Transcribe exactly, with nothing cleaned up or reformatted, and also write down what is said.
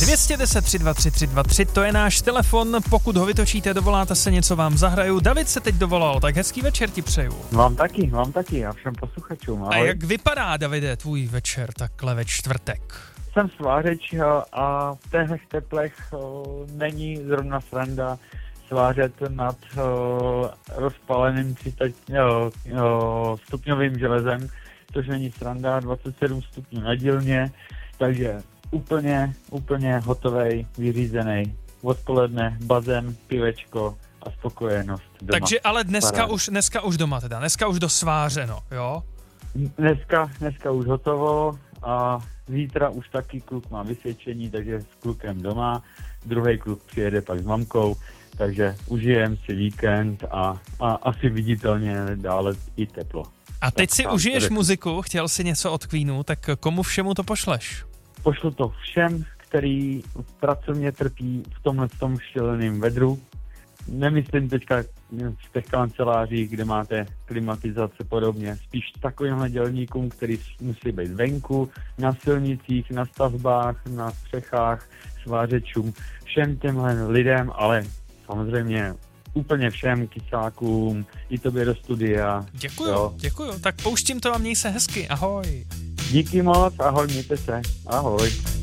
dvě stě deset tři dva tři tři dva tři, to je náš telefon, pokud ho vytočíte, dovoláte se, něco vám zahraju. David se teď dovolal, tak hezký večer ti přeju. Vám taky, vám taky a všem posluchačům. Ahoj. A jak vypadá, Davide, tvůj večer takhle ve čtvrtek? Jsem svářeč a v těchto teplech o, není zrovna sranda svářet nad o, rozpaleným tři sta o, o, stupňovým železem, což není sranda, dvacet sedm stupňů na dílně, takže úplně, úplně hotovej, vyřízený. Odpoledne, bazén, pivečko a spokojenost doma. Takže ale dneska Paráda. už, dneska už doma teda, dneska už dosvářeno, jo? Dneska, dneska už hotovo a zítra už taky kluk má vysvědčení, takže s klukem doma, druhý kluk přijede pak s mamkou, takže užijem si víkend a, a asi viditelně dále i teplo. A teď tak, si tak, užiješ tak. muziku, chtěl si něco od Queenu, tak komu všemu to pošleš? Pošlu to všem, který pracovně trpí v tomhle tom šíleném vedru. Nemyslím teďka v těch kancelářích, kde máte klimatizace podobně, spíš takovýmhle dělníkům, který musí být venku, na silnicích, na stavbách, na střechách, svářečům, všem těmhle lidem, ale samozřejmě úplně všem kysákům, i tobě do studia. Děkuju, jo. děkuju, tak pouštím to a měj se hezky, ahoj. Díky moc, ahoj, mějte se, ahoj.